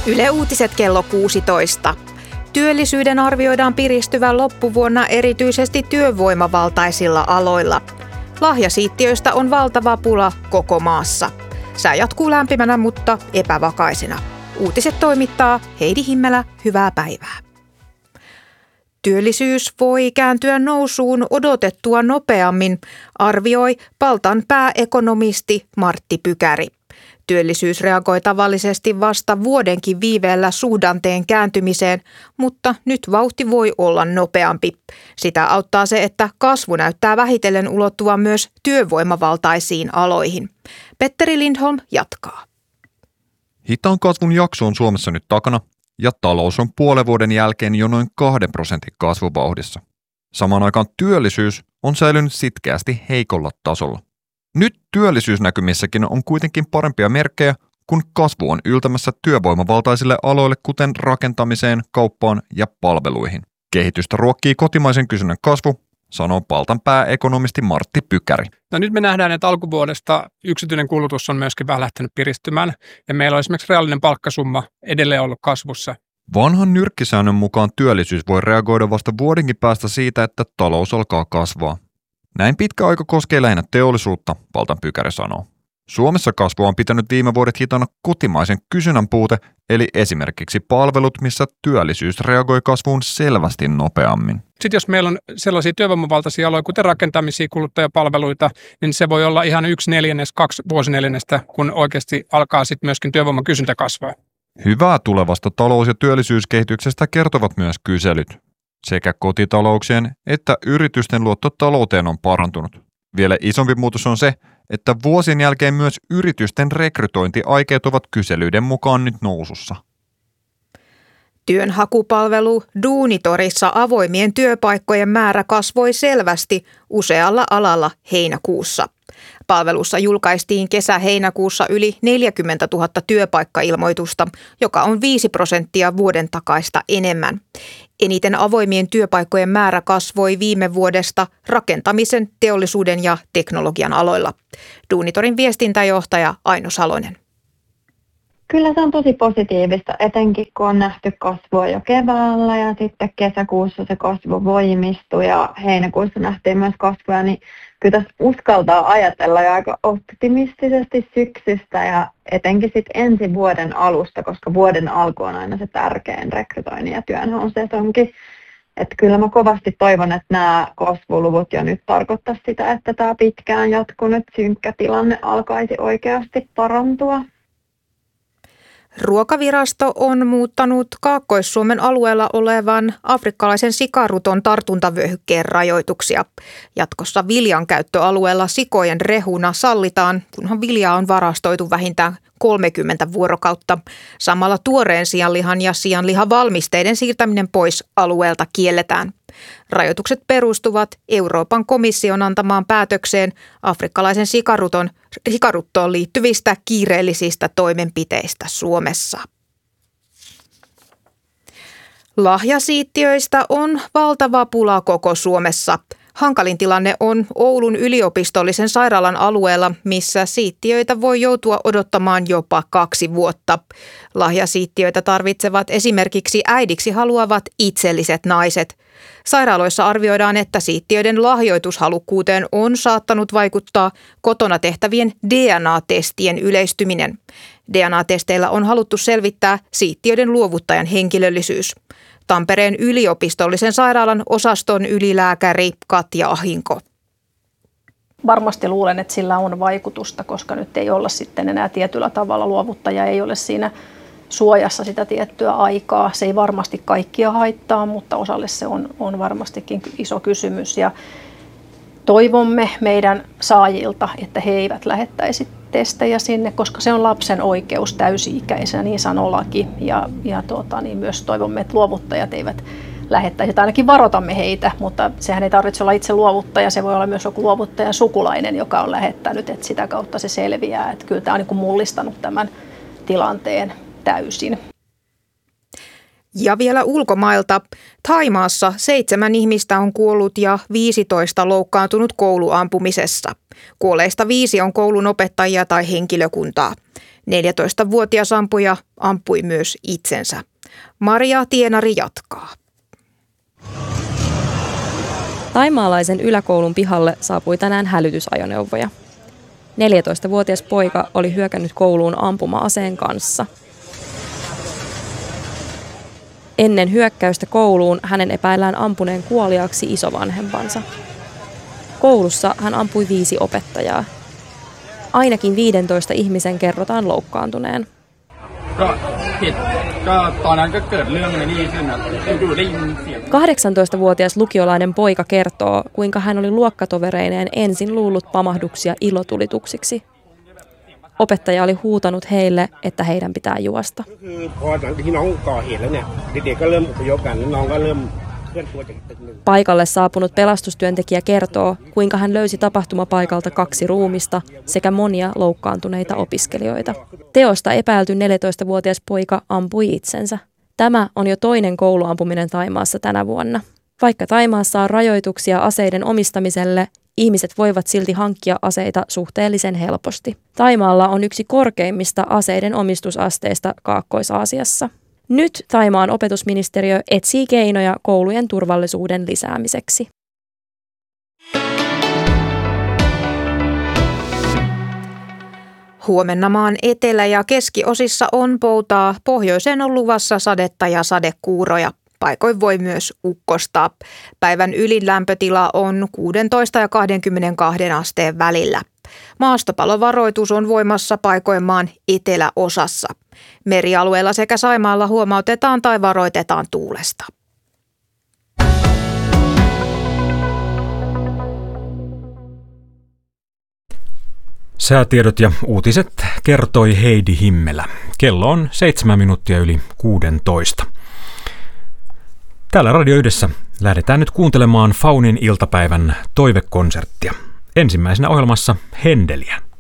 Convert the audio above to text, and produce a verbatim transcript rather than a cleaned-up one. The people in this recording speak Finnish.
Yle Uutiset kello kuusitoista. Työllisyyden arvioidaan piristyvän loppuvuonna erityisesti työvoimavaltaisilla aloilla. Lahjasiittiöistä on valtava pula koko maassa. Sää jatkuu lämpimänä, mutta epävakaisena. Uutiset toimittaa Heidi Himmelä, hyvää päivää. Työllisyys voi kääntyä nousuun odotettua nopeammin, arvioi Paltan pääekonomisti Martti Pykäri. Työllisyys reagoi tavallisesti vasta vuodenkin viiveellä suhdanteen kääntymiseen, mutta nyt vauhti voi olla nopeampi. Sitä auttaa se, että kasvu näyttää vähitellen ulottuvan myös työvoimavaltaisiin aloihin. Petteri Lindholm jatkaa. Hitaan kasvun jakso on Suomessa nyt takana ja talous on puolen vuoden jälkeen jo noin kahden prosentin kasvuvauhdissa. Samaan aikaan työllisyys on säilynyt sitkeästi heikolla tasolla. Nyt työllisyysnäkymissäkin on kuitenkin parempia merkkejä, kun kasvu on yltämässä työvoimavaltaisille aloille, kuten rakentamiseen, kauppaan ja palveluihin. Kehitystä ruokkii kotimaisen kysynnän kasvu, sanoo Paltan pääekonomisti Martti Pykäri. No nyt me nähdään, että alkuvuodesta yksityinen kulutus on myöskin vähän lähtenyt piristymään, ja meillä on esimerkiksi reaalinen palkkasumma edelleen ollut kasvussa. Vanhan nyrkkisäännön mukaan työllisyys voi reagoida vasta vuodenkin päästä siitä, että talous alkaa kasvaa. Näin pitkä aika koskee lähinnä teollisuutta, Paltan Pykäri sanoo. Suomessa kasvua on pitänyt viime vuodet hitana kotimaisen kysynnän puute, eli esimerkiksi palvelut, missä työllisyys reagoi kasvuun selvästi nopeammin. Sitten jos meillä on sellaisia työvoimavaltaisia aloja, kuten rakentamisia, kuluttajapalveluita, niin se voi olla ihan yksi neljännes, kaksi vuosineljännestä, kun oikeasti alkaa sitten myöskin työvoiman kysyntä kasvaa. Hyvää tulevasta talous- ja työllisyyskehityksestä kertovat myös kyselyt. Sekä kotitalouksien että yritysten luotto talouteen on parantunut. Vielä isompi muutos on se, että vuosien jälkeen myös yritysten rekrytointiaikeet ovat kyselyiden mukaan nyt nousussa. Työnhakupalvelu Duunitorissa avoimien työpaikkojen määrä kasvoi selvästi usealla alalla heinäkuussa. Palvelussa julkaistiin kesä-heinäkuussa yli neljäkymmentätuhatta työpaikkailmoitusta, joka on viisi prosenttia vuoden takaista enemmän. Eniten avoimien työpaikkojen määrä kasvoi viime vuodesta rakentamisen, teollisuuden ja teknologian aloilla. Duunitorin viestintäjohtaja Aino Salonen. Kyllä se on tosi positiivista, etenkin kun on nähty kasvua jo keväällä ja sitten kesäkuussa se kasvu voimistui ja heinäkuussa nähtiin myös kasvua, niin kyllä tässä uskaltaa ajatella jo aika optimistisesti syksystä ja etenkin sitten ensi vuoden alusta, koska vuoden alku on aina se tärkein rekrytoinnin ja työnhaun sesonki. Että kyllä mä kovasti toivon, että nämä kasvuluvut jo nyt tarkoittaa sitä, että tämä pitkään jatkunut synkkä tilanne alkaisi oikeasti parantua. Ruokavirasto on muuttanut Kaakkois-Suomen alueella olevan afrikkalaisen sikaruton tartuntavyöhykkeen rajoituksia. Jatkossa viljan käyttöalueella sikojen rehuna sallitaan, kunhan viljaa on varastoitu vähintään kolmekymmentä vuorokautta. Samalla tuoreen sianlihan ja sianlihan valmisteiden siirtäminen pois alueelta kielletään. Rajoitukset perustuvat Euroopan komission antamaan päätökseen afrikkalaisen sikaruton, sikaruttoon liittyvistä kiireellisistä toimenpiteistä Suomessa. Lahjasiittiöistä on valtava pula koko Suomessa. Hankalin tilanne on Oulun yliopistollisen sairaalan alueella, missä siittiöitä voi joutua odottamaan jopa kaksi vuotta. Lahjasiittiöitä tarvitsevat esimerkiksi äidiksi haluavat itselliset naiset. Sairaaloissa arvioidaan, että siittiöiden lahjoitushalukkuuteen on saattanut vaikuttaa kotona tehtävien D N A-testien yleistyminen. D N A-testeillä on haluttu selvittää siittiöiden luovuttajan henkilöllisyys. Tampereen yliopistollisen sairaalan osaston ylilääkäri Katja Ahinko. Varmasti luulen, että sillä on vaikutusta, koska nyt ei olla sitten enää tietyllä tavalla, luovuttaja ei ole siinä suojassa sitä tiettyä aikaa. Se ei varmasti kaikkia haittaa, mutta osalle se on, on varmastikin iso kysymys. Ja toivomme meidän saajilta, että he eivät lähettäisi testejä sinne, koska se on lapsen oikeus täysi-ikäisenä, niin sanoo laki. Ja, ja tuota, niin myös toivomme, että luovuttajat eivät lähettäisi, tai ainakin varoitamme heitä, mutta sehän ei tarvitse olla itse luovuttaja, se voi olla myös joku luovuttajan sukulainen, joka on lähettänyt, että sitä kautta se selviää. Että kyllä tämä on niin kuin mullistanut tämän tilanteen täysin. Ja vielä ulkomailta. Thaimaassa seitsemän ihmistä on kuollut ja viisitoista loukkaantunut kouluampumisessa. Kuolleista viisi on koulun opettajia tai henkilökuntaa. neljätoistavuotias ampuja ampui myös itsensä. Maria Tienari jatkaa. Thaimaalaisen yläkoulun pihalle saapui tänään hälytysajoneuvoja. neljätoistavuotias poika oli hyökännyt kouluun ampuma-aseen kanssa. Ennen hyökkäystä kouluun hänen epäillään ampuneen kuoliaaksi isovanhempansa. Koulussa hän ampui viisi opettajaa. Ainakin viidentoista ihmisen kerrotaan loukkaantuneen. kahdeksantoistavuotias lukiolainen poika kertoo, kuinka hän oli luokkatovereineen ensin luullut pamahduksia ilotulituksiksi. Opettaja oli huutanut heille, että heidän pitää juosta. Paikalle saapunut pelastustyöntekijä kertoo, kuinka hän löysi tapahtumapaikalta kaksi ruumista sekä monia loukkaantuneita opiskelijoita. Teosta epäilty neljätoistavuotias poika ampui itsensä. Tämä on jo toinen kouluampuminen Thaimaassa tänä vuonna. Vaikka Thaimaassa on rajoituksia aseiden omistamiselle, ihmiset voivat silti hankkia aseita suhteellisen helposti. Thaimaalla on yksi korkeimmista aseiden omistusasteista Kaakkois-Aasiassa. Nyt Thaimaan opetusministeriö etsii keinoja koulujen turvallisuuden lisäämiseksi. Huomenna maan etelä- ja keskiosissa on poutaa. Pohjoiseen on luvassa sadetta ja sadekuuroja. Paikoin voi myös ukkostaa. Päivän ylin lämpötila on kuusitoista ja kaksikymmentäkaksi asteen välillä. Maastopalovaroitus on voimassa paikoin maan eteläosassa. Merialueella sekä Saimaalla huomautetaan tai varoitetaan tuulesta. Säätiedot ja uutiset kertoi Heidi Himmelä. Kello on seitsemän minuuttia yli kuusitoista. Täällä Radio Yhdessä lähdetään nyt kuuntelemaan Faunin iltapäivän toivekonserttia. Ensimmäisenä ohjelmassa Händeliä.